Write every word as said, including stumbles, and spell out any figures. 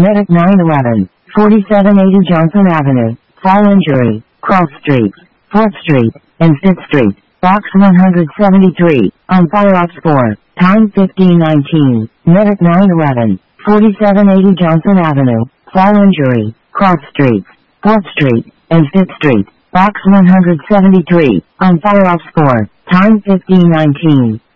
Medic nine eleven, forty-seven eighty Johnson Avenue, Fall Injury, Cross Street, fourth Street, and fifth Street, Box one seventy-three, on Fire Ops four, time fifteen nineteen, Medic nine eleven, forty-seven eighty Johnson Avenue, Fall Injury, Cross Street, fourth Street, and fifth Street, Box one seventy-three, on Fire Ops four, time fifteen nineteen.